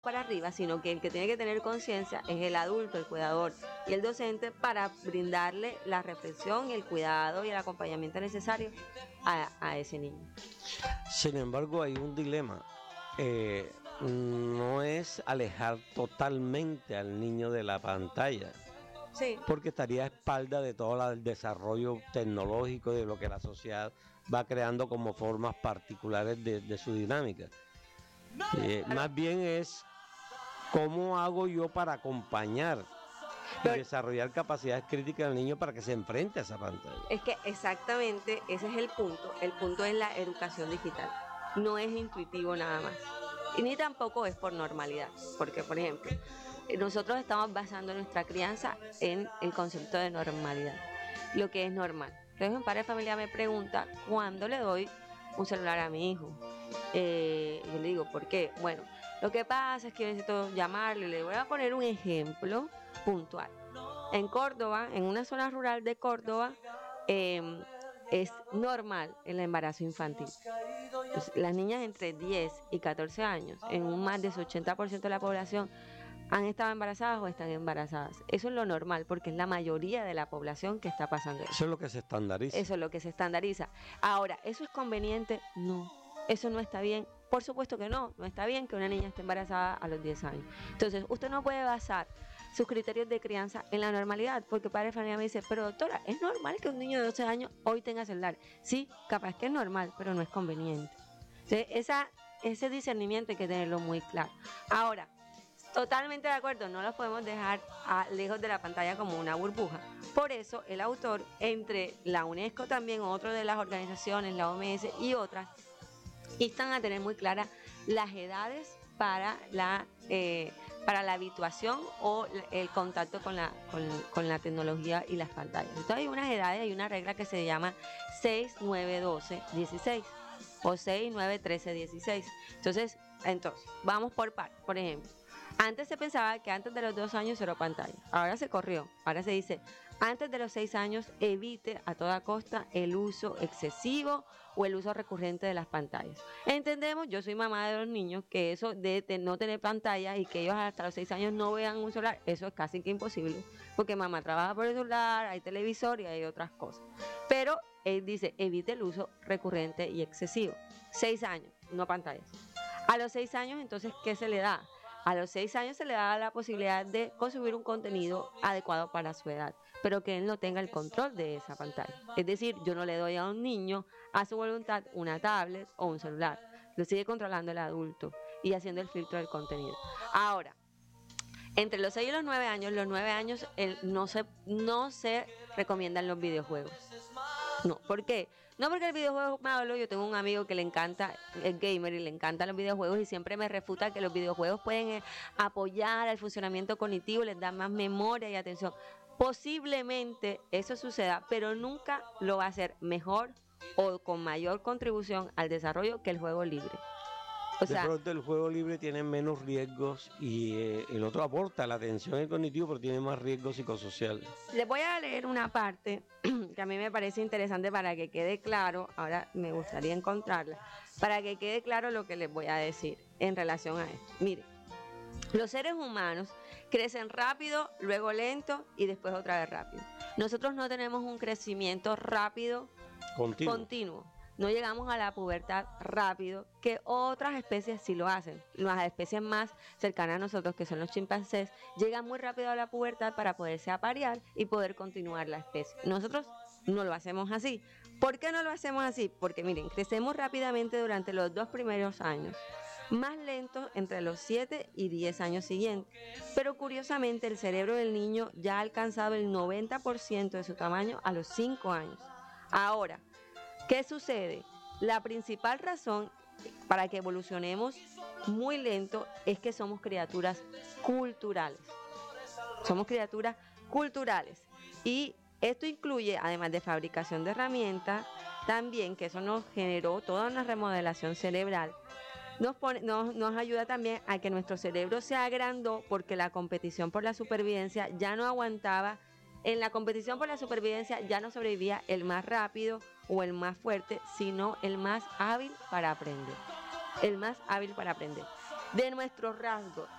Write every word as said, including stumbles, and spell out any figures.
para arriba, sino que el que tiene que tener conciencia es el adulto, el cuidador y el docente para brindarle la reflexión, el cuidado y el acompañamiento necesario a, a ese niño. Sin embargo, hay un dilema. Eh, no es alejar totalmente al niño de la pantalla. Sí. Porque estaría a espalda de todo el desarrollo tecnológico, de lo que la sociedad va creando como formas particulares de, de su dinámica. Eh, más bien es cómo hago yo para acompañar y Pero, desarrollar capacidades críticas del niño para que se enfrente a esa pantalla. Es que exactamente ese es el punto. El punto es la educación digital. No es intuitivo nada más. Y ni tampoco es por normalidad. Porque, por ejemplo, nosotros estamos basando nuestra crianza en el concepto de normalidad, lo que es normal. Entonces un padre de familia me pregunta cuándo le doy un celular a mi hijo. Eh, yo le digo, ¿por qué? Bueno, lo que pasa es que yo necesito llamarle. Le voy a poner un ejemplo puntual. En Córdoba, en una zona rural de Córdoba, eh, es normal el embarazo infantil. Pues, las niñas entre diez y catorce años, en un más de ochenta por ciento de la población, han estado embarazadas o están embarazadas. Eso es lo normal, porque es la mayoría de la población que está pasando eso. Eso es lo que se estandariza. Eso es lo que se estandariza. Ahora, ¿eso es conveniente? No. ¿Eso no está bien? Por supuesto que no. No está bien que una niña esté embarazada a los diez años. Entonces, usted no puede basar sus criterios de crianza en la normalidad, porque padre de familia me dice, pero doctora, ¿es normal que un niño de doce años hoy tenga celular? Sí, capaz que es normal, pero no es conveniente. Entonces, esa, ese discernimiento hay que tenerlo muy claro. Ahora, totalmente de acuerdo, no los podemos dejar a, lejos de la pantalla como una burbuja. Por eso el autor, entre la UNESCO también, otro de las organizaciones, la O M S y otras, instan a tener muy claras las edades para la, eh, para la habituación o el contacto con la, con, con la tecnología y las pantallas. Entonces hay unas edades, hay una regla que se llama seis, nueve, doce, dieciséis o seis, nueve, trece, dieciséis. Entonces, entonces, vamos por par, por ejemplo. Antes se pensaba que antes de los dos años cero pantalla. Ahora se corrió. Ahora se dice, antes de los seis años evite a toda costa el uso excesivo o el uso recurrente de las pantallas. Entendemos, yo soy mamá de los niños, que eso de no tener pantalla y que ellos hasta los seis años no vean un celular, eso es casi que imposible, porque mamá trabaja por el celular, hay televisor y hay otras cosas. Pero él dice, evite el uso recurrente y excesivo. Seis años, no pantallas. A los seis años, entonces, ¿qué se le da? A los seis años se le da la posibilidad de consumir un contenido adecuado para su edad, pero que él no tenga el control de esa pantalla. Es decir, yo no le doy a un niño a su voluntad una tablet o un celular. Lo sigue controlando el adulto y haciendo el filtro del contenido. Ahora, entre los seis y los nueve años, los nueve años el, no, se, no se recomiendan los videojuegos. No, ¿por qué? No porque el videojuego es malo. Yo tengo un amigo que le encanta, el gamer, y le encantan los videojuegos y siempre me refuta que los videojuegos pueden eh, apoyar al funcionamiento cognitivo, les dan más memoria y atención. Posiblemente eso suceda, pero nunca lo va a hacer mejor o con mayor contribución al desarrollo que el juego libre. O sea, de pronto el juego libre tiene menos riesgos y eh, el otro aporta la atención y el cognitivo, pero tiene más riesgos psicosociales. Les voy a leer una parte que a mí me parece interesante para que quede claro, ahora me gustaría encontrarla, para que quede claro lo que les voy a decir en relación a esto. Miren, los seres humanos crecen rápido, luego lento y después otra vez rápido. Nosotros no tenemos un crecimiento rápido, continuo. continuo. No llegamos a la pubertad rápido, que otras especies sí lo hacen. Las especies más cercanas a nosotros, que son los chimpancés, llegan muy rápido a la pubertad para poderse aparear y poder continuar la especie. Nosotros no lo hacemos así. ¿Por qué no lo hacemos así? Porque miren, crecemos rápidamente durante los dos primeros años, más lentos entre los siete y diez años siguientes. Pero curiosamente el cerebro del niño ya ha alcanzado el noventa por ciento de su tamaño a los cinco años. Ahora, ¿qué sucede? La principal razón para que evolucionemos muy lento es que somos criaturas culturales. Somos criaturas culturales. Y esto incluye, además de fabricación de herramientas, también que eso nos generó toda una remodelación cerebral. Nos, pone, nos, nos ayuda también a que nuestro cerebro se agrandó porque la competición por la supervivencia ya no aguantaba. En la competición por la supervivencia ya no sobrevivía el más rápido o el más fuerte, sino el más hábil para aprender. El más hábil para aprender. de nuestros rasgos,